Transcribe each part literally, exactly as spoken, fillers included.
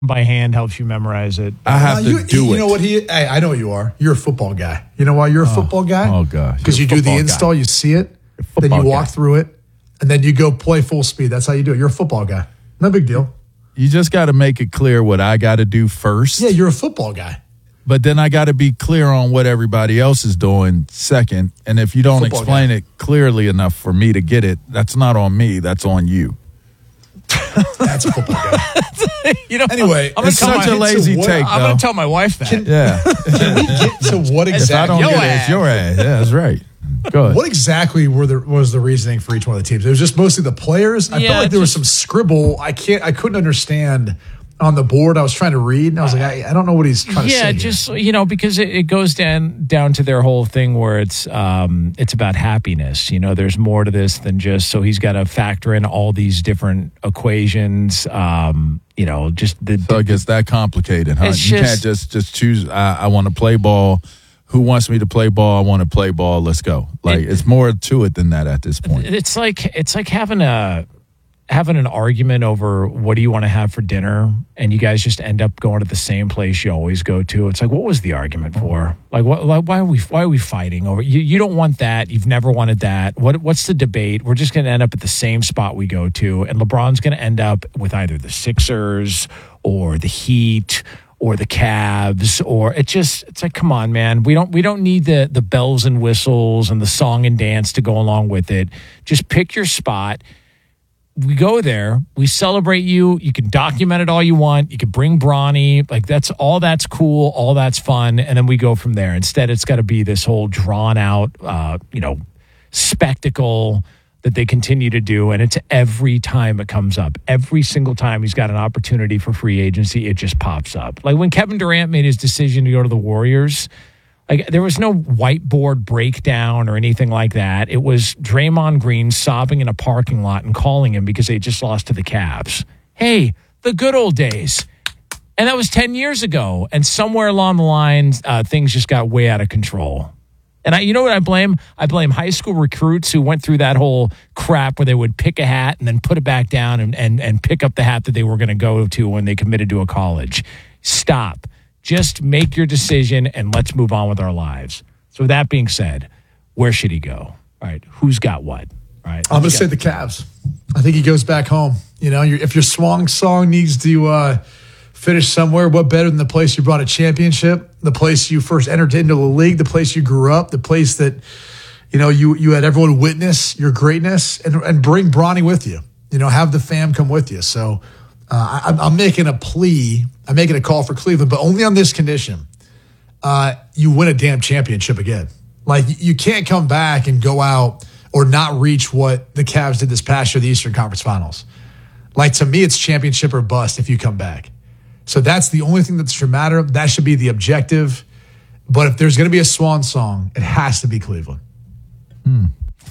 by hand helps you memorize it. I have Uh, to you, do you it. know what he? I, I know what you are. You're a football guy. You know why you're a Oh, football guy? oh, gosh. Because You're you a do the football install, guy. you see it, then football you walk guy. through it, and then you go play full speed. That's how you do it. You're a football guy. No big deal. You just got to make it clear what I got to do first. Yeah, you're a football guy. But then I got to be clear on what everybody else is doing second. And if you don't Football explain guy. it clearly enough for me to get it, that's not on me. That's on you. That's a football guy. You know, Anyway, I'm, I'm It's gonna tell such my, a lazy what- take, I'm though. going to tell my wife that. Yeah. Can we get to what If I exactly? don't Yo get it, ass. it's your ass. Yeah, that's right. Go ahead. What exactly were the was the reasoning for each one of the teams? It was just mostly the players. I Yeah, felt like there was just- some scribble. I can't. I couldn't understand on the board. I was trying to read, and I was like, I, I don't know what he's trying to say. Yeah, here. just you know, because it, it goes down down to their whole thing where it's um it's about happiness. You know, there's more to this than just so he's got to factor in all these different equations. Um, you know, just the, So it gets that complicated, huh? It's You just- can't just just choose. I, I want to play ball. Who wants me to play ball? I want to play ball. Let's go. Like It- it's more to it than that at this point. it's like it's like having a having an argument over what do you want to have for dinner, and you guys just end up going to the same place you always go to. It's like, what was the argument for? Like, what? Like, why are we? Why are we fighting over? You, you don't want that. You've never wanted that. What? What's the debate? We're just going to end up at the same spot we go to, and LeBron's going to end up with either the Sixers or the Heat or the Cavs, or it just it's like, come on, man. We don't we don't need the the bells and whistles and the song and dance to go along with it. Just pick your spot. We go there, we celebrate you. You can document it all you want. You can bring Bronny. Like that's all that's cool, all that's fun, and then we go from there. Instead, it's got to be this whole drawn out, uh, you know, spectacle that they continue to do, and it's every time it comes up. Every single time he's got an opportunity for free agency, it just pops up. Like when Kevin Durant made his decision to go to the Warriors, like there was no whiteboard breakdown or anything like that. It was Draymond Green sobbing in a parking lot and calling him because they just lost to the Cavs. Hey, the good old days. And that was ten years ago. And somewhere along the line, uh, things just got way out of control. And I, you know what I blame? I blame high school recruits who went through that whole crap where they would pick a hat and then put it back down and, and, and pick up the hat that they were going to go to when they committed to a college. Stop. Just make your decision and let's move on with our lives. So with that being said, where should he go? All right, who's got what? All right, I'm going to say the Cavs. I think he goes back home. You know, your, if your swan song needs to uh, finish somewhere, what better than the place you brought a championship, the place you first entered into the league, the place you grew up, the place that, you know, you you had everyone witness your greatness and, and bring Bronny with you. You know, have the fam come with you. So uh, I, I'm making a plea. I'm making a call for Cleveland, but only on this condition. Uh, you win a damn championship again. Like, you can't come back and go out or not reach what the Cavs did this past year, the Eastern Conference Finals. Like, to me, it's championship or bust if you come back. So that's the only thing that should matter. That should be the objective. But if there's going to be a swan song, it has to be Cleveland. Hmm.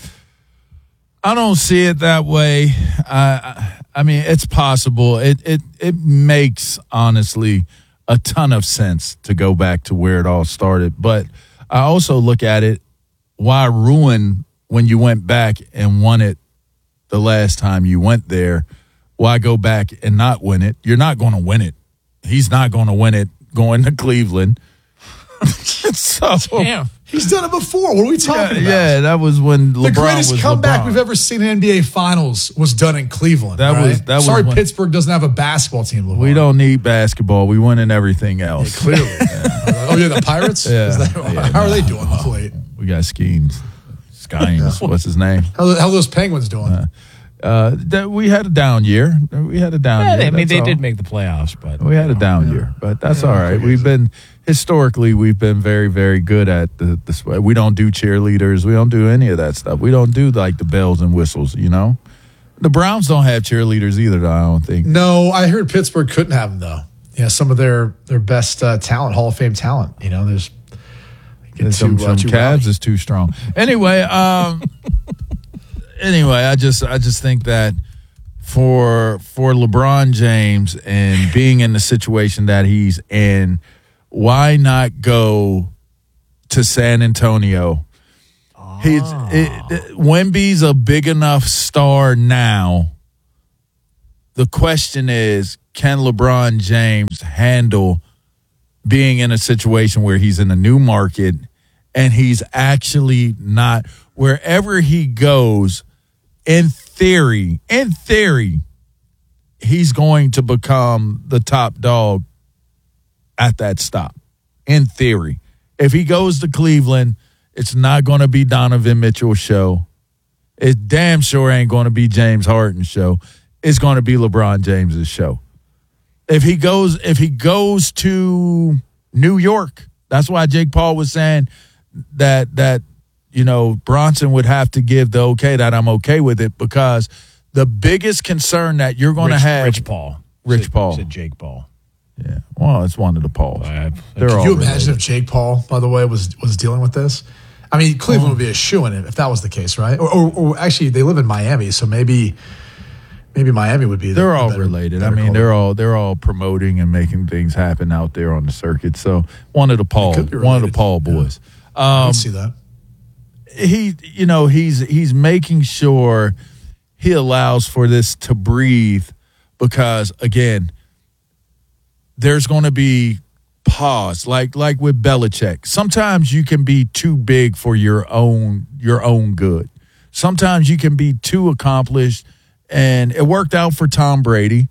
I don't see it that way. I, I mean, it's possible. It it it makes, honestly, a ton of sense to go back to where it all started. But I also look at it, why ruin when you went back and won it the last time you went there? Why go back and not win it? You're not going to win it. He's not going to win it going to Cleveland. so, Damn. He's done it before. What are we talking yeah, about? yeah, that was when LeBron The greatest was comeback LeBron. we've ever seen in N B A Finals was done in Cleveland. That right? was- that was Sorry, when- Pittsburgh doesn't have a basketball team. LeVar. We don't need basketball. We win in everything else. Clearly. Yeah. Oh, yeah, the Pirates? Yeah. Is that, Yeah, how are no. they doing of late? We got schemes. Skynes. What's his name? How, how are those Penguins doing? Uh, that we had a down year. We had a down Yeah, year. they, I mean, that's they all. did make the playoffs, but We had a down year, but that's all right. We've been historically, we've been very, very good at the, the. We don't do cheerleaders. We don't do any of that stuff. We don't do like the bells and whistles. You know, the Browns don't have cheerleaders either. Though, I don't think. No, I heard Pittsburgh couldn't have them, though. Yeah, some of their, their best uh, talent, Hall of Fame talent. You know, there's. And some too, uh, some too Cavs rowdy. is too strong. Anyway, um, anyway, I just I just think that for for LeBron James and being in the situation that he's in, why not go to San Antonio? He's it, it, Wemby's a big enough star now the question is, can LeBron James handle being in a situation where he's in a new market and he's actually not, wherever he goes, in theory, in theory, he's going to become the top dog at that stop. In theory. If he goes to Cleveland, it's not going to be Donovan Mitchell's show. It damn sure ain't going to be James Harden's show. It's going to be LeBron James's show. If he goes, if he goes to New York, that's why Jake Paul was saying that that you know Bronson would have to give the okay, that I'm okay with it, because the biggest concern that you're going to have, Rich Paul, Rich said, Paul, said Jake Paul. Yeah, well, it's one of the Pauls. Uh, They're Can all you imagine related. if Jake Paul, by the way, was was dealing with this? I mean, Cleveland would be a shoo-in if that was the case, right? Or, or, or actually, they live in Miami, so maybe maybe Miami would be. The, They're the all better, related. I better mean, call. they're all they're all promoting and making things happen out there on the circuit. So one of the Paul, could be one of the related. Paul boys. I Um, can see that. he, you know, he's he's making sure he allows for this to breathe, because again, there's going to be pause, like like with Belichick. Sometimes you can be too big for your own your own good. Sometimes you can be too accomplished, and it worked out for Tom Brady.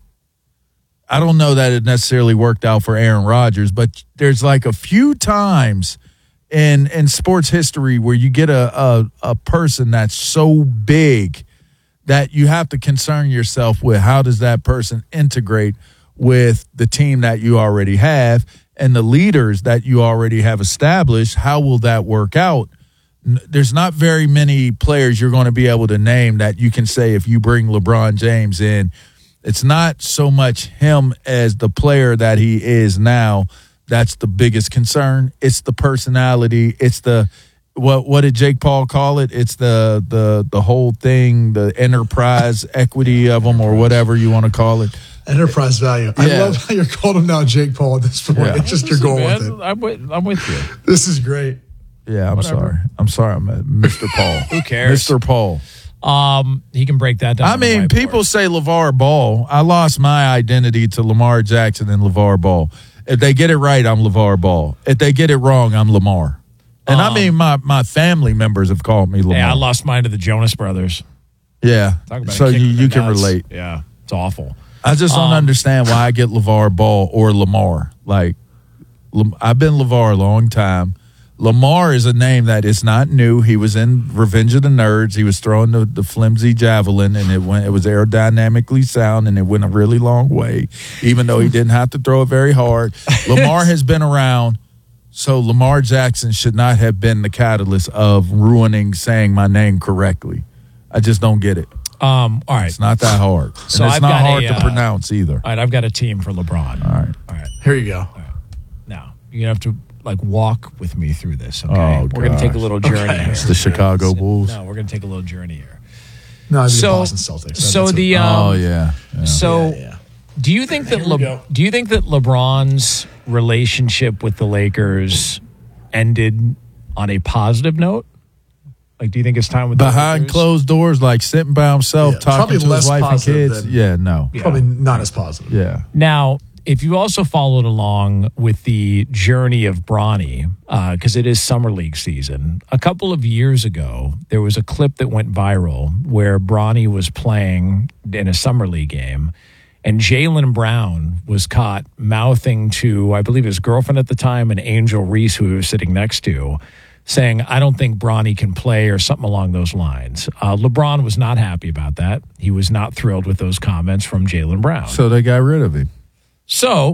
I don't know that it necessarily worked out for Aaron Rodgers, but there's like a few times in in sports history where you get a a, a person that's so big that you have to concern yourself with how does that person integrate with the team that you already have and the leaders that you already have established. How will that work out? N- There's not very many players you're going to be able to name that you can say, if you bring LeBron James in, it's not so much him as the player that he is now. That's the biggest concern. It's the personality. It's the, what what did Jake Paul call it? It's the the the whole thing, the enterprise equity of them, or whatever you want to call it. Enterprise value. I Yeah. love how you're calling him now Jake Paul at this point. Yeah. It's just you're Listen, going man, with it. I'm with, I'm with you. This is great. Yeah, I'm Whatever. sorry. I'm sorry. I'm uh, Mister Paul. Who cares? Mister Paul. Um, he can break that down. I on the mean, whiteboard. people say LeVar Ball. I lost my identity to Lamar Jackson and LeVar Ball. If they get it right, I'm LeVar Ball. If they get it wrong, I'm Lamar. And I Um, mean, my, my family members have called me Lamar. Yeah, I lost mine to the Jonas Brothers. Yeah. Talk about So a kick you, in the you can nuts. relate. Yeah, it's awful. I just don't Um, understand why I get LeVar Ball or Lamar. Like, Lam- I've been LeVar a long time. Lamar is a name that is not new. He was in Revenge of the Nerds. He was throwing the, the flimsy javelin, and it went. It was aerodynamically sound, and it went a really long way, even though he didn't have to throw it very hard. Lamar has been around, so Lamar Jackson should not have been the catalyst of ruining saying my name correctly. I just don't get it. Um, all right, It's not that hard. So and it's I've not got hard a, to uh, pronounce either. all right. I've got a team for LeBron. All right. All right, Here you go. now you're gonna have to like walk with me through this. Okay, Oh, we're gonna take a gosh. little journey here. It's the Chicago Bulls. No, we're gonna take a little journey here. No, I mean So, the Boston Celtics. That- so that's the it. um, Oh, yeah. yeah. so. Yeah, yeah. Do you think that Here we Le- go. do you think that LeBron's relationship with the Lakers ended on a positive note? Like, do you think it's time with the Behind Lakers? closed doors, like sitting by himself, Yeah, talking probably to his less wife and positive kids. than- Yeah, no. Yeah. Probably not as positive. Yeah. Now, if you also followed along with the journey of Bronny, because it is summer league season, a couple of years ago, there was a clip that went viral where Bronny was playing in a summer league game, and Jaylen Brown was caught mouthing to, I believe, his girlfriend at the time, and Angel Reese, who he was sitting next to, saying, I don't think Bronny can play, or something along those lines. Uh, LeBron was not happy about that. He was not thrilled with those comments from Jaylen Brown. So they got rid of him. So,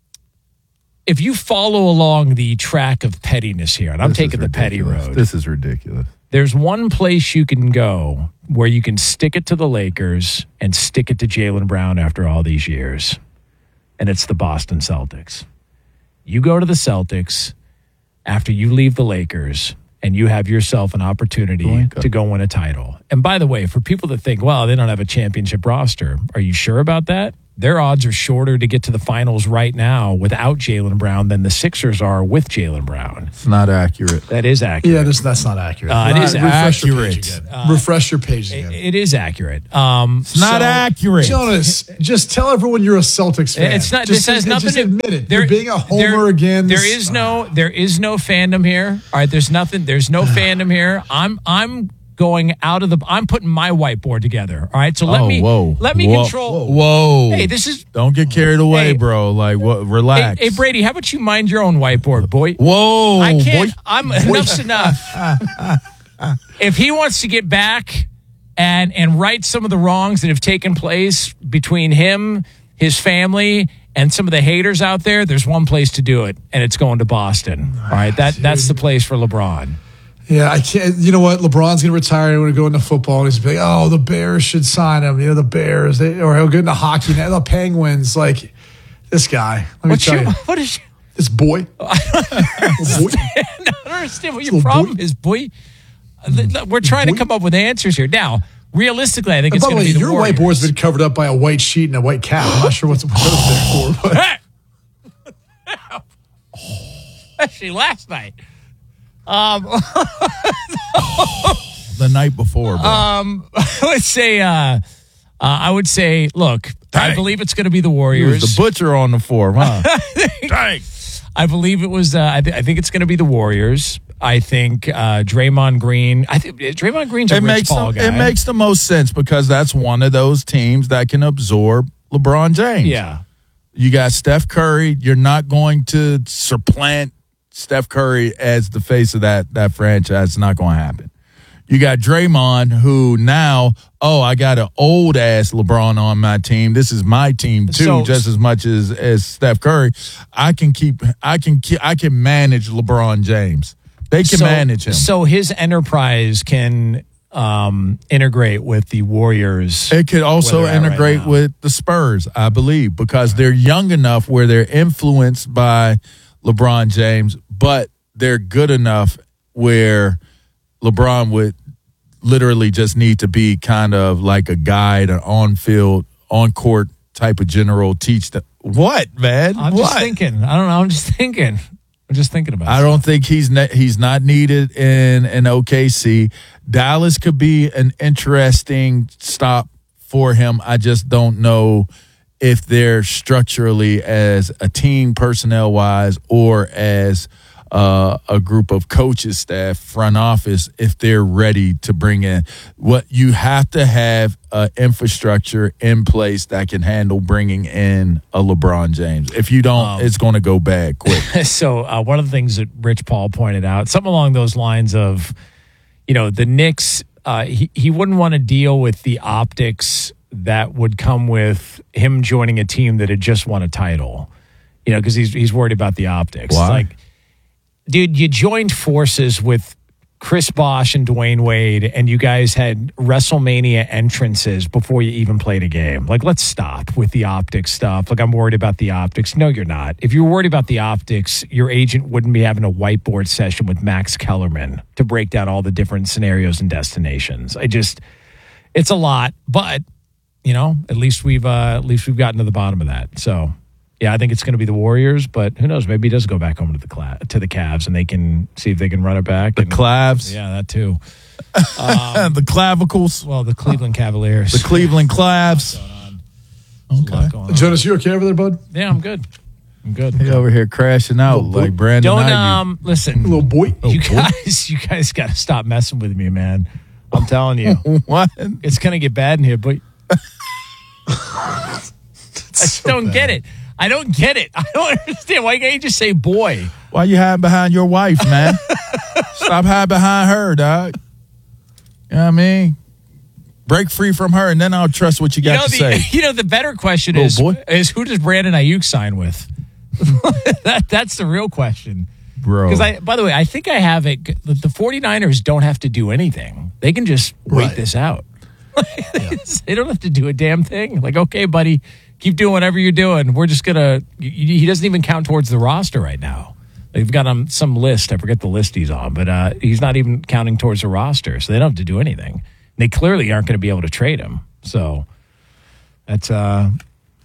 if you follow along the track of pettiness here, and I'm This is taking the petty ridiculous. road, This is ridiculous. there's one place you can go where you can stick it to the Lakers and stick it to Jaylen Brown after all these years, and it's the Boston Celtics. You go to the Celtics after you leave the Lakers, and you have yourself an opportunity Boinka. to go win a title. And by the way, for people that think, well, they don't have a championship roster, are you sure about that? their odds are shorter to get to the finals right now without Jaylen Brown than the Sixers are with Jaylen Brown. It's not accurate. That is accurate. Yeah, that's, that's not accurate. Uh, it is Refresh your accurate. page again. Uh, Refresh your page again. It, it is accurate. Um, It's not so- accurate. Jonas, just tell everyone you're a Celtics fan. It's not. Just, This has just, nothing just to admit it. there- You're being a homer there- again. There This- is no. There is no fandom here. All right. There's nothing. There's no fandom here. I'm. I'm going out of the. I'm putting my whiteboard together. All right. So let oh, me. whoa. Let me whoa. control. Whoa. Hey, this is. Don't get carried away, Hey. bro. Like, what? Hey, Relax. hey, Brady. How about you mind your own whiteboard, boy? Whoa. I can't. boy. I'm enough's enough. If he wants to get back and and right some of the wrongs that have taken place between him, his family, and some of the haters out there, there's one place to do it, and it's going to Boston. All right, that that's the place for LeBron. Yeah, I can't. You know what? LeBron's going to retire. He's going to go into football. And he's going to be like, oh, the Bears should sign him. You know, the Bears. They, or he'll get into hockey now. The Penguins. Like, this guy. Let me What's tell your, you. what is your, This boy. boy. I don't understand what your Little problem boy. is, boy. We're trying to Boy. come up with answers here. Now, realistically, I think And it's by the going way, to be the your Warriors. whiteboard's been covered up by a white sheet and a white cap. I'm not sure what's what it's there for. But Actually, last night. Um, The night before, bro. um, I would say, uh, uh, I would say, look, I Dang. believe it's going to be the He was Warriors. the butcher on the form, huh? Dang. I believe it was. Uh, I, th- I think it's going to be the Warriors. I think uh, Draymond Green. I think Draymond Green's a It Rich makes Paul the, guy. it makes the most sense because that's one of those teams that can absorb LeBron James. yeah. You got Steph Curry. You're not going to supplant Steph Curry as the face of that that franchise. It's not going to happen. You got Draymond, who now, oh, I got an old ass LeBron on my team. This is my team too, So- just as much as as Steph Curry. I can keep, I can, keep, I can manage LeBron James. They can so, manage him. So his enterprise can um, integrate with the Warriors. It could also where they're at right integrate now. with the Spurs, I believe, because they're young enough where they're influenced by LeBron James, but they're good enough where LeBron would literally just need to be kind of like a guide, an on-field, on-court type of general, teach them. What, man? I'm what? just thinking. I don't know. I'm just thinking. I'm just thinking about. I don't think he's ne- he's not needed in in O K C. Dallas could be an interesting stop for him. I just don't know if they're structurally as a team, personnel wise, or as uh, a group of coaches, staff, front office, if they're ready to bring in. What you have to have uh, infrastructure in place that can handle bringing in a LeBron James. If you don't, Um, it's going to go bad quick. So uh, one of the things that Rich Paul pointed out, something along those lines of, you know, the Knicks, uh, he, he wouldn't want to deal with the optics that would come with him joining a team that had just won a title, you know, because he's, he's worried about the optics. Why? It's like, dude, you joined forces with Chris Bosh and Dwayne Wade, and you guys had WrestleMania entrances before you even played a game. Like, let's stop with the optics stuff. Like, I'm worried about the optics. No, you're not. If you're worried about the optics, your agent wouldn't be having a whiteboard session with Max Kellerman to break down all the different scenarios and destinations. I just, it's a lot, but you know, at least we've uh, at least we've gotten to the bottom of that. So. Yeah, I think it's going to be the Warriors, but who knows? Maybe he does go back home to the Cla- to the Cavs, and they can see if they can run it back. The and, Clavs, yeah, that too. the clavicles, Well, the Cleveland Cavaliers. the Cleveland Clavs. There's a lot going on. Jonas, you okay over there, bud? Yeah, I'm good. I'm good. He over here crashing out Little boy. like Brandon Don't Ayuk. um listen, Little boy. you guys, you guys got to stop messing with me, man. I'm telling you, What? it's gonna get bad in here. But I just don't get it. I don't get it. I don't understand. Why can't you just say boy? Why you hiding behind your wife, man? Stop hiding behind her, dog. You know what I mean? Break free from her, and then I'll trust what you You got know, to the, say. you know, the better question Little is, boy. is who does Brandon Ayuk sign with? that, that's the real question. Bro. Because, I, by the way, I think I have it. The, the 49ers don't have to do anything. They can just wait Right. this out. They don't have to do a damn thing. Like, okay, buddy, keep doing whatever you're doing. We're just going to, he doesn't even count towards the roster right now. They've got um, some list. I forget the list he's on, but uh, he's not even counting towards the roster. So they don't have to do anything. They clearly aren't going to be able to trade him. So that's, uh,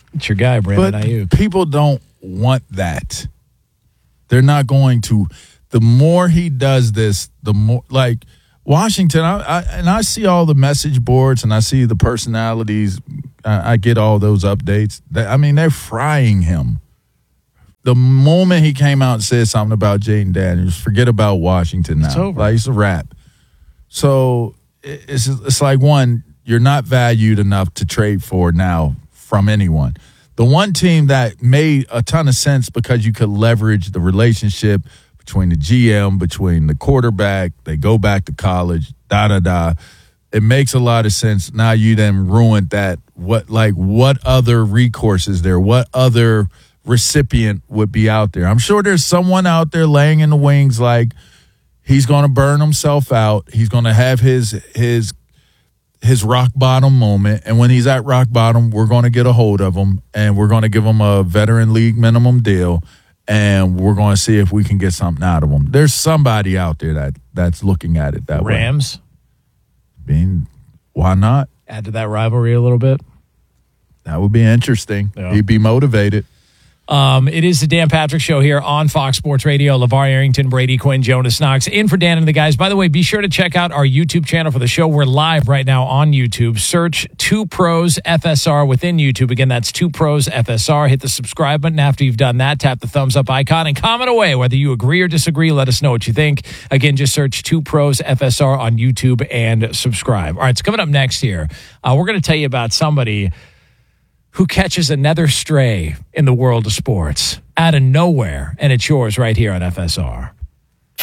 It's your guy, Brandon But Ayuk. people don't want that. They're not going to. The more he does this, the more like Washington. I, I and I see all the message boards and I see the personalities. I, I get all those updates. They, I mean, they're frying him. The moment he came out and said something about Jaden Daniels, forget about Washington now. It's over. Like, it's a wrap. So it's it's like, one, you're not valued enough to trade for now from anyone. The one team that made a ton of sense because you could leverage the relationship between the G M, between the quarterback, they go back to college, da-da-da. It makes a lot of sense. Now you then ruined that. What, like, what other recourse is there? What other recipient would be out there? I'm sure there's someone out there laying in the wings like he's going to burn himself out. He's going to have his his his rock bottom moment, and when he's at rock bottom, we're going to get a hold of him, and we're going to give him a veteran league minimum deal, and we're going to see if we can get something out of him. There's somebody out there that that's looking at it that Rams. way. I mean, why not? Add to that rivalry a little bit. That would be interesting. Yeah. He'd be motivated. Um, it is the Dan Patrick Show here on Fox Sports Radio. LeVar Arrington, Brady Quinn, Jonas Knox, in for Dan and the guys. By the way, be sure to check out our YouTube channel for the show. We're live right now on YouTube. Search Two Pros F S R within YouTube. Again, that's Two Pros F S R. Hit the subscribe button. After you've done that, tap the thumbs up icon and comment away. Whether you agree or disagree, let us know what you think. Again, just search Two Pros F S R on YouTube and subscribe. All right, so coming up next here, uh, we're going to tell you about somebody who catches another stray in the world of sports out of nowhere, and it's yours right here on F S R.